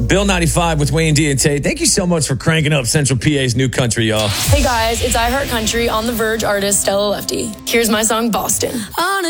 Bill 95 with Wayne D and Tate. Thank you so much for cranking up Central PA's new country, y'all. Hey guys, it's I Heart Country on the Verge artist Stella Lefty. Here's my song Boston.